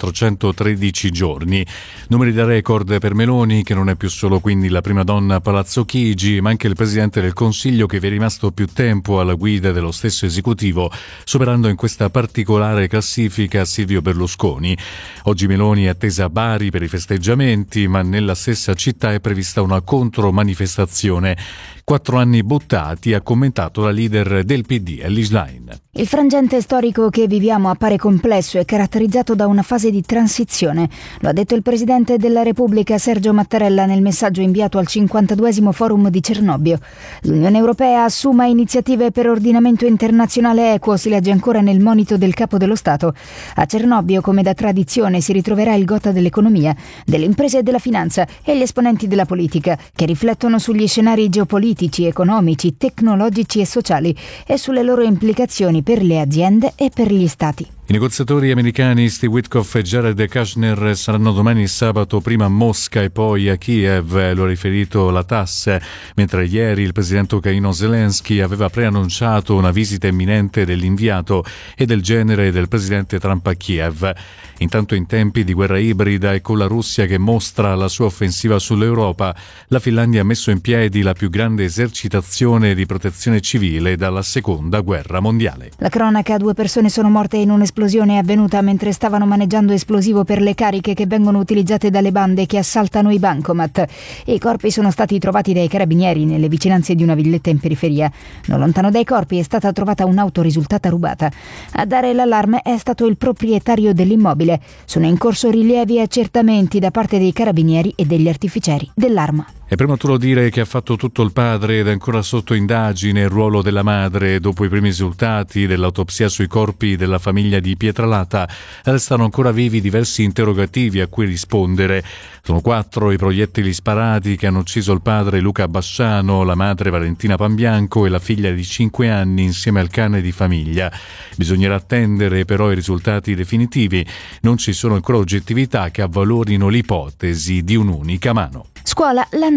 1413 giorni. Numeri da record per Meloni, che non è più solo quindi la prima donna a Palazzo Chigi, ma anche il presidente del Consiglio che vi è rimasto più tempo alla guida dello stesso esecutivo, superando in questa particolare classifica Silvio Berlusconi. Oggi Meloni è attesa a Bari per i festeggiamenti, ma nella stessa città è prevista una contromanifestazione. 4 anni buttati, ha commentato la leader del PD, Elly Schlein. Il frangente storico che viviamo appare complesso e caratterizzato da una fase di transizione. Lo ha detto il Presidente della Repubblica Sergio Mattarella nel messaggio inviato al 52esimo Forum di Cernobbio. L'Unione Europea assuma iniziative per ordinamento internazionale equo, si legge ancora nel monito del Capo dello Stato. A Cernobbio, come da tradizione, si ritroverà il Gotha dell'economia, delle imprese e della finanza e gli esponenti della politica, che riflettono sugli scenari geopolitici, economici, tecnologici e sociali e sulle loro implicazioni per le aziende e per gli stati. I negoziatori americani Steve Witkoff e Jared Kushner saranno domani sabato prima a Mosca e poi a Kiev, lo ha riferito la TASS, mentre ieri il presidente ucraino Zelensky aveva preannunciato una visita imminente dell'inviato e del genere del presidente Trump a Kiev. Intanto, in tempi di guerra ibrida e con la Russia che mostra la sua offensiva sull'Europa, la Finlandia ha messo in piedi la più grande esercitazione di protezione civile dalla seconda guerra mondiale. La cronaca: 2 persone sono morte in un'esplosione avvenuta mentre stavano maneggiando esplosivo per le cariche che vengono utilizzate dalle bande che assaltano i bancomat. I corpi sono stati trovati dai carabinieri nelle vicinanze di una villetta in periferia. Non lontano dai corpi è stata trovata un'auto risultata rubata. A dare l'allarme è stato il proprietario dell'immobile. Sono in corso rilievi e accertamenti da parte dei carabinieri e degli artificieri dell'arma. È prematuro dire che ha fatto tutto il padre ed è ancora sotto indagine il ruolo della madre. Dopo i primi risultati dell'autopsia sui corpi della famiglia di Pietralata, restano ancora vivi diversi interrogativi a cui rispondere. Sono 4 i proiettili sparati che hanno ucciso il padre Luca Basciano, la madre Valentina Pambianco e la figlia di 5 anni insieme al cane di famiglia. Bisognerà attendere però i risultati definitivi. Non ci sono ancora oggettività che avvalorino l'ipotesi di un'unica mano. Scuola: l'anno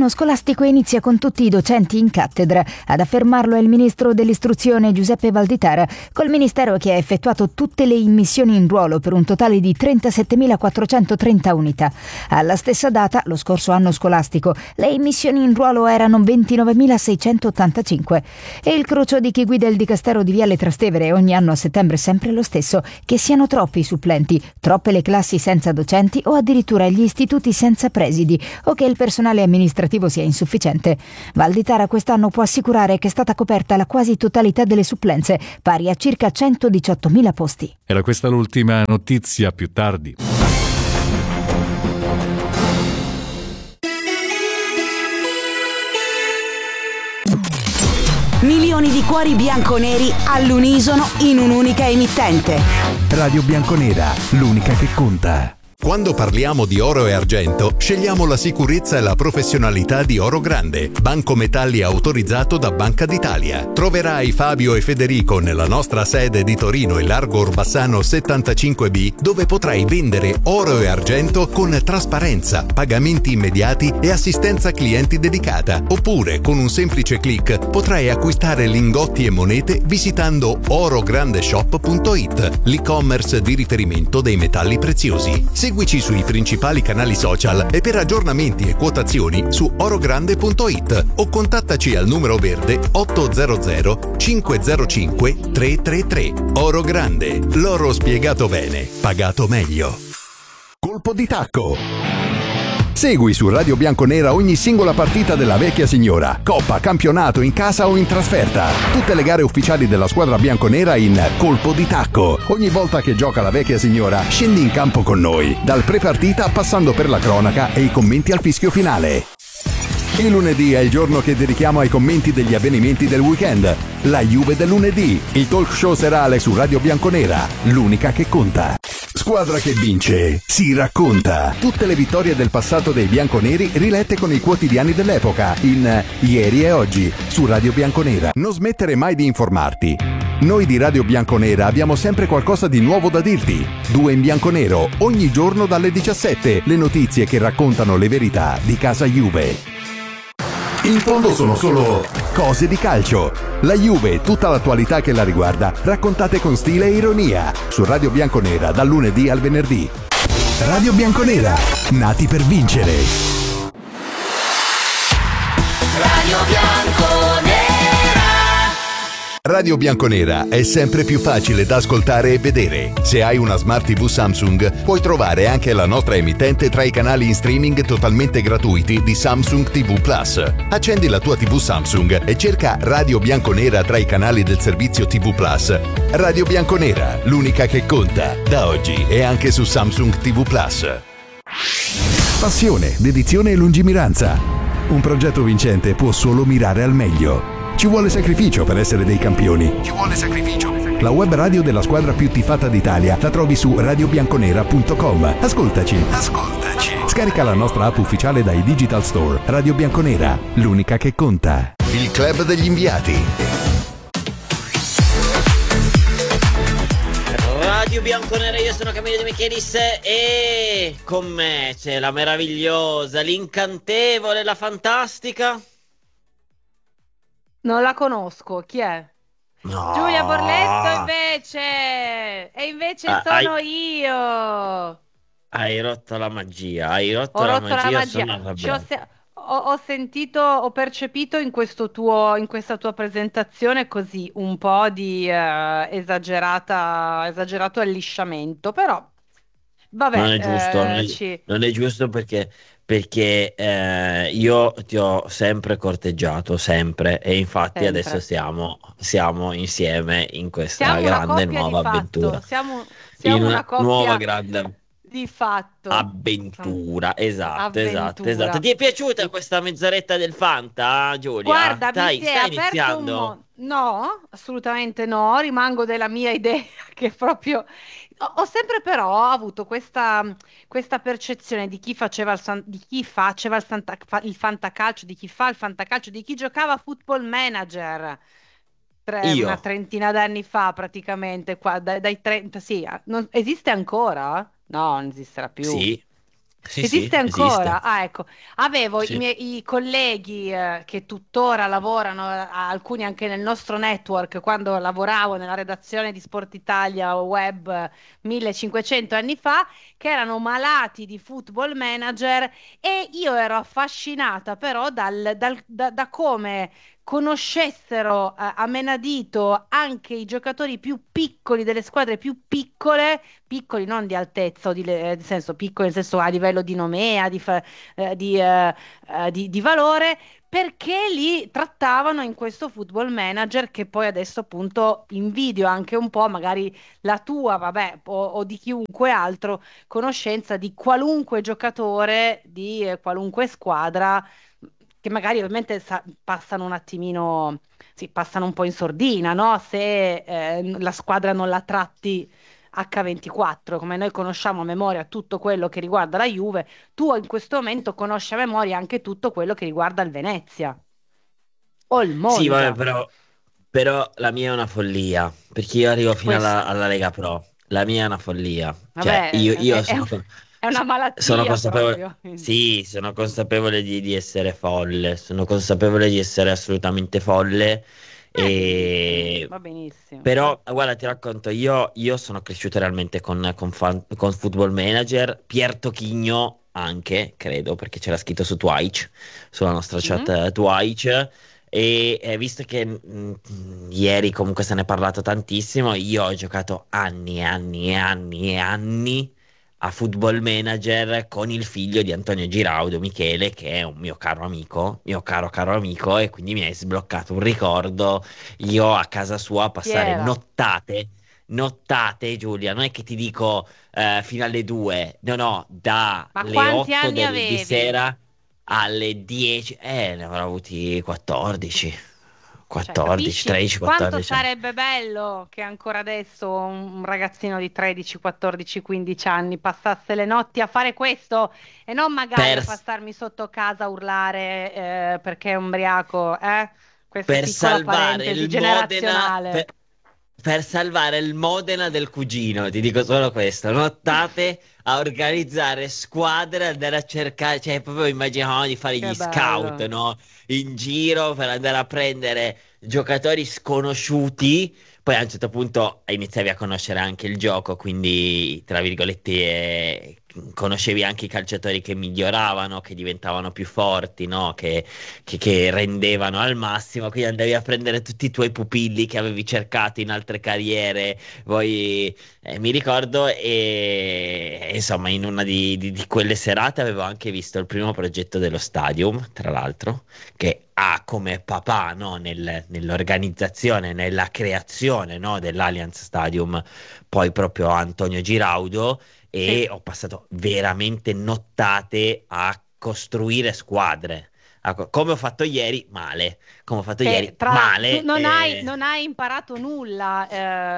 L'anno scolastico inizia con tutti i docenti in cattedra. Ad affermarlo è il ministro dell'istruzione Giuseppe Valditara, col ministero che ha effettuato tutte le immissioni in ruolo per un totale di 37.430 unità. Alla stessa data, lo scorso anno scolastico, le immissioni in ruolo erano 29.685. E il cruccio di chi guida il dicastero di Viale Trastevere ogni anno a settembre è sempre lo stesso: che siano troppi i supplenti, troppe le classi senza docenti o addirittura gli istituti senza presidi, o che il personale amministrativo sia insufficiente. Valditara quest'anno può assicurare che è stata coperta la quasi totalità delle supplenze, pari a circa 118.000 posti. Era questa l'ultima notizia, più tardi. Milioni di cuori bianconeri all'unisono in un'unica emittente. Radio Bianconera, l'unica che conta. Quando parliamo di oro e argento, scegliamo la sicurezza e la professionalità di Oro Grande, banco metalli autorizzato da Banca d'Italia. Troverai Fabio e Federico nella nostra sede di Torino in Largo Orbassano 75B, dove potrai vendere oro e argento con trasparenza, pagamenti immediati e assistenza clienti dedicata. Oppure, con un semplice click, potrai acquistare lingotti e monete visitando orograndeshop.it, l'e-commerce di riferimento dei metalli preziosi. Seguici sui principali canali social e per aggiornamenti e quotazioni su orogrande.it o contattaci al numero verde 800 505 333. Oro Grande, l'oro spiegato bene, pagato meglio. Colpo di tacco. Segui su Radio Bianconera ogni singola partita della vecchia signora, coppa, campionato, in casa o in trasferta. Tutte le gare ufficiali della squadra bianconera in Colpo di tacco. Ogni volta che gioca la vecchia signora, scendi in campo con noi, dal pre-partita passando per la cronaca e i commenti al fischio finale. Il lunedì è il giorno che dedichiamo ai commenti degli avvenimenti del weekend. La Juve del lunedì, il talk show serale su Radio Bianconera, l'unica che conta. Squadra che vince, si racconta. Tutte le vittorie del passato dei bianconeri rilette con i quotidiani dell'epoca in Ieri e Oggi su Radio Bianconera. Non smettere mai di informarti. Noi di Radio Bianconera abbiamo sempre qualcosa di nuovo da dirti. 2 in bianco nero, ogni giorno dalle 17, le notizie che raccontano le verità di casa Juve. In fondo sono solo cose di calcio. La Juve, tutta l'attualità che la riguarda, raccontate con stile e ironia. Su Radio Bianconera, dal lunedì al venerdì. Radio Bianconera, nati per vincere. Radio Bianconera. Radio Bianconera è sempre più facile da ascoltare e vedere. Se hai una Smart TV Samsung, puoi trovare anche la nostra emittente tra i canali in streaming totalmente gratuiti di Samsung TV Plus. Accendi la tua TV Samsung e cerca Radio Bianconera tra i canali del servizio TV Plus. Radio Bianconera, l'unica che conta, da oggi e anche su Samsung TV Plus. Passione, dedizione e lungimiranza. Un progetto vincente può solo mirare al meglio. Ci vuole sacrificio per essere dei campioni. Ci vuole sacrificio. La web radio della squadra più tifata d'Italia la trovi su radiobianconera.com. Ascoltaci. Scarica la nostra app ufficiale dai digital store. Radio Bianconera, l'unica che conta. Il club degli inviati. Radio Bianconera, io sono Camillo De Michelis e con me c'è la meravigliosa, l'incantevole, la fantastica. Non la conosco, chi è? No. Giulia Borletto invece! E invece sono io! Hai rotto la magia, Ho rotto la magia. Ho sentito, ho percepito in questa tua presentazione così un po' di esagerato allisciamento, però vabbè. Non è giusto, non è giusto perché io ti ho sempre corteggiato, sempre, e infatti Sempre. adesso siamo insieme in questa Siamo una grande coppia nuova di fatto. avventura. Siamo In una una coppia nuova grande di fatto. avventura, esatto. Avventura. Ti è piaciuta questa mezz'oretta del Fanta, Giulia? Guarda, Stai mi si è aperto iniziando? No, assolutamente no, rimango della mia idea che proprio... Ho sempre però avuto questa percezione di chi faceva il fantacalcio, di chi fa il fantacalcio, di chi giocava a Football Manager Io. una trentina d'anni fa praticamente, dai 30, sì, esiste ancora? No, non esisterà più. Sì. Sì, Esiste ancora? esiste. Ah, ecco. Avevo Sì. i colleghi che tuttora lavorano, alcuni anche nel nostro network, quando lavoravo nella redazione di Sport Italia Web 1500 anni fa, che erano malati di Football Manager e io ero affascinata però da come conoscessero a menadito anche i giocatori più piccoli delle squadre più piccole, piccoli non di altezza, nel senso piccoli nel senso a livello di nomea, di valore, perché li trattavano in questo Football Manager che poi adesso appunto invidio anche un po', magari la tua, vabbè, o di chiunque altro, conoscenza di qualunque giocatore di qualunque squadra, che magari ovviamente passano un attimino, sì, passano un po' in sordina, no? Se la squadra non la tratti H24, come noi conosciamo a memoria tutto quello che riguarda la Juve, tu in questo momento conosci a memoria anche tutto quello che riguarda il Venezia o il Sì, vabbè, Monza. però la mia è una follia, perché io arrivo fino Questo, alla Lega Pro. La mia è una follia. Cioè, vabbè, io è una sono malattia consapevole, proprio. Quindi. sì, sono consapevole di essere folle, sono consapevole di essere assolutamente folle. Benissimo, E... va benissimo. Però, guarda, ti racconto, io sono cresciuto realmente con Football Manager, Pier Tochigno anche, credo, perché c'era scritto su Twitch, sulla nostra chat Mhm. Twitch. E visto che ieri comunque se ne è parlato tantissimo, io ho giocato anni e anni e anni e anni a Football Manager con il figlio di Antonio Giraudo, Michele, che è un mio caro amico, mio caro amico, e quindi mi hai sbloccato un ricordo. Io a casa sua a Chi passare era? nottate, Giulia, non è che ti dico fino alle 2, no, Ma dalle quanti 8 anni di avevi? sera alle 10, ne avrò avuti 14, Cioè, 14, capisci 13, quanto 14 anni. sarebbe bello che ancora adesso un ragazzino di 13, 14, 15 anni passasse le notti a fare questo e non magari a Per, passarmi sotto casa a urlare perché è ubriaco, eh? Questa per piccola salvare parentesi il Modena, generazionale. per salvare il Modena del cugino, ti dico solo questo. Nottate a organizzare squadre, andare a cercare, cioè proprio immaginavamo di fare Che gli scout, bello. no? In giro per andare a prendere giocatori sconosciuti. Poi a un certo punto iniziavi a conoscere anche il gioco, quindi tra virgolette conoscevi anche i calciatori che miglioravano, che diventavano più forti, no? Che rendevano al massimo. Quindi andavi a prendere tutti i tuoi pupilli che avevi cercato in altre carriere. Poi mi ricordo, e insomma, in una di quelle serate avevo anche visto il primo progetto dello Stadium, tra l'altro, che ha come papà, no, nell'organizzazione, nella creazione, no, dell'Allianz Stadium, poi proprio Antonio Giraudo, Sì. e ho passato veramente nottate a costruire squadre. Come ho fatto ieri, male. Come ho fatto ieri, Tu male. non hai imparato nulla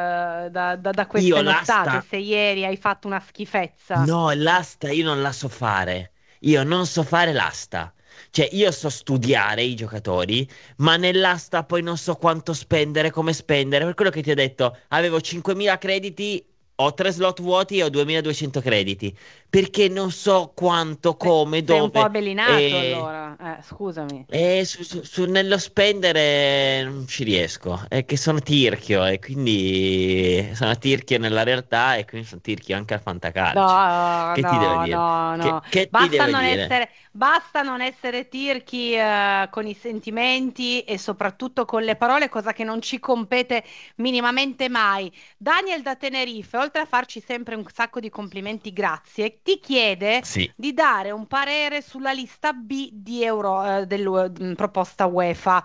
da queste Io nottate, l'asta, se ieri hai fatto una schifezza. no, l'asta io non la so fare. Io non so fare l'asta. Cioè, io so studiare i giocatori, ma nell'asta poi non so quanto spendere, come spendere. Per quello che ti ho detto, avevo 5.000 crediti, ho 3 slot vuoti e ho 2.200 crediti. Perché non so quanto, come, Sei un po' dove. avvelinato allora, scusami. E nello spendere non ci riesco, è che sono tirchio e quindi sono tirchio nella realtà e quindi sono tirchio anche al fantacalcio. No, Che ti devo no, dire? no, no. Che ti devo dire? Basta non essere tirchi con i sentimenti e soprattutto con le parole, cosa che non ci compete minimamente mai. Daniel da Tenerife, oltre a farci sempre un sacco di complimenti, grazie, ti chiede Sì. di dare un parere sulla lista B di proposta UEFA.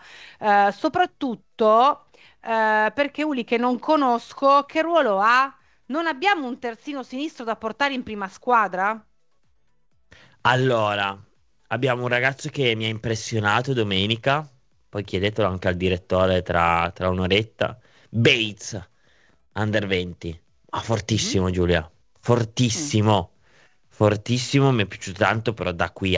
Soprattutto perché Uli, che non conosco, che ruolo ha? Non abbiamo un terzino sinistro da portare in prima squadra? Allora, abbiamo un ragazzo che mi ha impressionato domenica, poi chiedetelo anche al direttore tra un'oretta. Bates, under 20. Mhm. Fortissimo, Giulia. Mm. Fortissimo. Fortissimo, mi è piaciuto tanto, però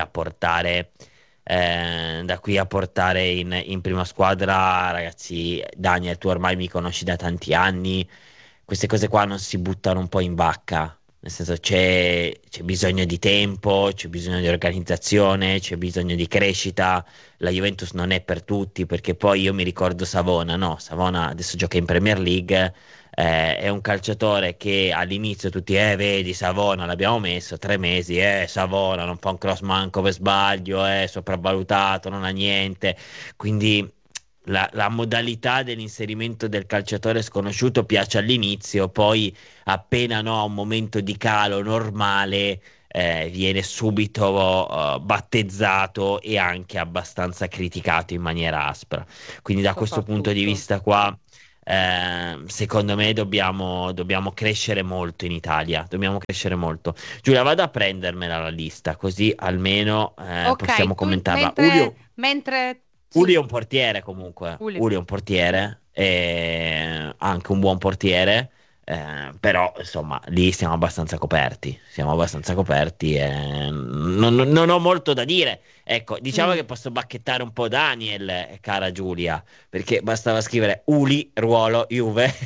da qui a portare in prima squadra, ragazzi, Daniel, tu ormai mi conosci da tanti anni, queste cose qua non si buttano un po' in vacca, nel senso c'è bisogno di tempo, c'è bisogno di organizzazione, c'è bisogno di crescita. La Juventus non è per tutti, perché poi io mi ricordo Savona, no? Savona adesso gioca in Premier League, è un calciatore che all'inizio tutti, vedi Savona, l'abbiamo messo 3 mesi, Savona non fa un cross manco per sbaglio, è sopravvalutato, non ha niente. Quindi la modalità dell'inserimento del calciatore sconosciuto piace all'inizio, poi appena no, ha un momento di calo normale, viene subito battezzato e anche abbastanza criticato in maniera aspra. Quindi da questo punto di vista qua, secondo me dobbiamo crescere molto in Italia, dobbiamo crescere molto. Giulia, vado a prendermela la lista, così almeno Ok, possiamo commentarla. mentre Uli sì, è un portiere comunque, Uli. Uli è un portiere, anche un buon portiere, però insomma lì siamo abbastanza coperti e non ho molto da dire. Ecco, diciamo che posso bacchettare un po' Daniel, cara Giulia, perché bastava scrivere Uli, ruolo, Juve,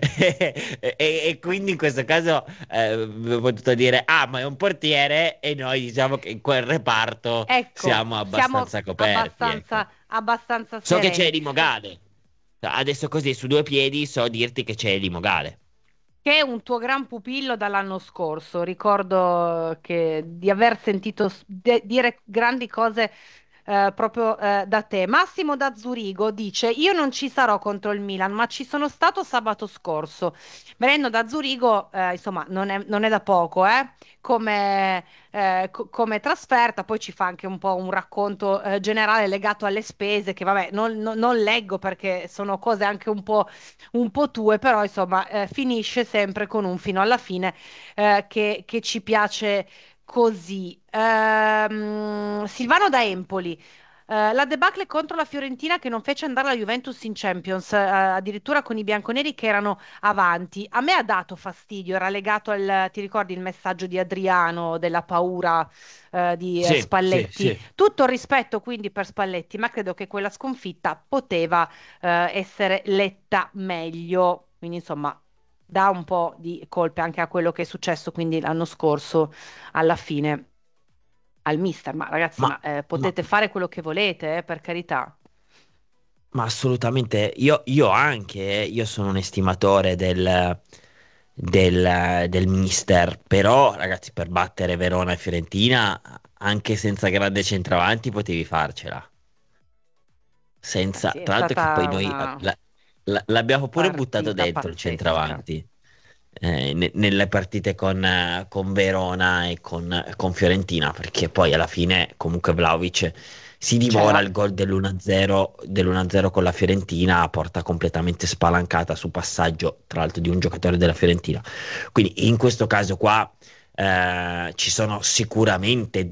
e quindi in questo caso ho potuto dire, ma è un portiere e noi diciamo che in quel reparto Ecco, siamo abbastanza coperti. Ecco. abbastanza So che c'è sereni. Eli Mogale. Adesso così su due piedi so dirti che c'è Eli Mogale. Che è un tuo gran pupillo dall'anno scorso. Ricordo di aver sentito dire grandi cose proprio da te. Massimo da Zurigo dice: Io non ci sarò contro il Milan, ma ci sono stato sabato scorso. Venendo da Zurigo, insomma, non è da poco, come trasferta. Poi ci fa anche un po' un racconto generale legato alle spese, che vabbè, non leggo perché sono cose anche un po' tue, però insomma finisce sempre con un fino alla fine che ci piace così. Silvano da Empoli. La debacle contro la Fiorentina che non fece andare la Juventus in Champions, addirittura con i bianconeri che erano avanti. A me ha dato fastidio, era legato ti ricordi il messaggio di Adriano della paura di Sì, Spalletti? sì. Tutto il rispetto quindi per Spalletti, ma credo che quella sconfitta poteva essere letta meglio. Quindi insomma dà un po' di colpe anche a quello che è successo quindi l'anno scorso alla fine al mister. Ma ragazzi, Ma, potete fare quello che volete, per carità. ma assolutamente, io anche, io sono un estimatore del mister, però ragazzi, per battere Verona e Fiorentina, anche senza grande centravanti, potevi farcela. Sì, è Tra l'altro che stata poi noi una l'abbiamo pure buttato partita dentro il pazzesca. centravanti, nelle partite con Verona e con Fiorentina, perché poi alla fine comunque Vlahovic si divora C'era. il gol dell'1-0 con la Fiorentina a porta completamente spalancata su passaggio, tra l'altro di un giocatore della Fiorentina. Quindi in questo caso qua ci sono sicuramente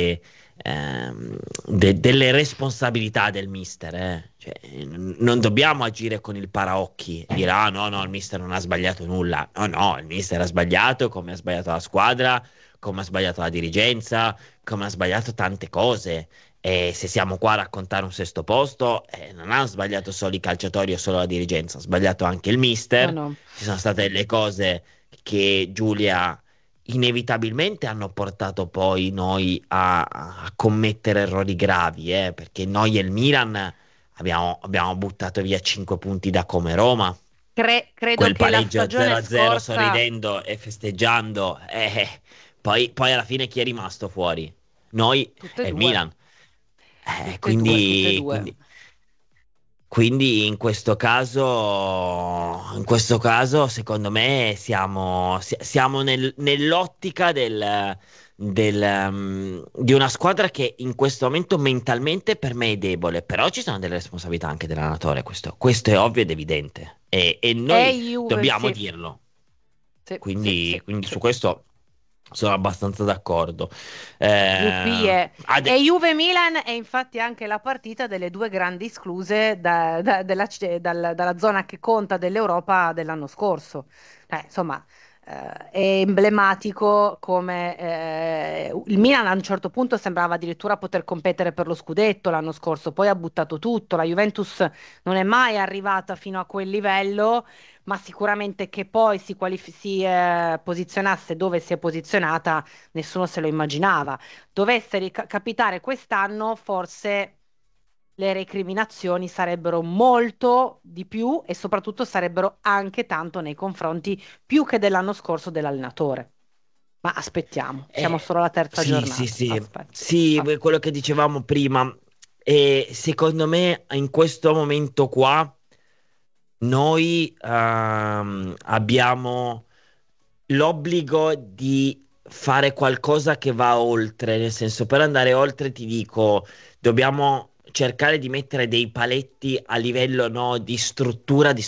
delle responsabilità del mister, Cioè, non dobbiamo agire con il paraocchi e dire no, no, il mister non ha sbagliato nulla. No, no, il mister ha sbagliato come ha sbagliato la squadra, come ha sbagliato la dirigenza, come ha sbagliato tante cose. E se siamo qua a raccontare un sesto posto, non hanno sbagliato solo i calciatori o solo la dirigenza, ha sbagliato anche il No, mister. no. Ci sono state delle cose che Giulia inevitabilmente hanno portato poi noi a commettere errori gravi, perché noi e il Milan abbiamo buttato via 5 punti da come Roma. Credo Quel che la pareggio stagione 0-0 scorsa, sorridendo e festeggiando, poi alla fine chi è rimasto fuori? Noi tutte e e il due, Milan. tutte e due, tutte e Quindi, due. quindi in questo caso, secondo me, siamo nell'ottica di una squadra che in questo momento mentalmente per me è debole, però ci sono delle responsabilità anche dell'allenatore, questo è ovvio ed evidente, e E noi Juve, dobbiamo sì. dirlo. Sì, Quindi, sì, quindi sì. su questo sono abbastanza d'accordo. Yuppie. Ade- E Juve-Milan è infatti anche la partita delle due grandi escluse dalla zona che conta dell'Europa dell'anno scorso. Insomma, è emblematico come il Milan a un certo punto sembrava addirittura poter competere per lo scudetto l'anno scorso, poi ha buttato tutto. La Juventus non è mai arrivata fino a quel livello, ma sicuramente che poi si posizionasse dove si è posizionata, nessuno se lo immaginava. Dovesse capitare quest'anno, forse le recriminazioni sarebbero molto di più e soprattutto sarebbero anche tanto nei confronti più che dell'anno scorso dell'allenatore. Ma aspettiamo, siamo solo alla terza giornata. Sì, quello che dicevamo prima. E secondo me in questo momento qua noi abbiamo l'obbligo di fare qualcosa che va oltre, nel senso, per andare oltre ti dico, dobbiamo cercare di mettere dei paletti a livello, no, di struttura, di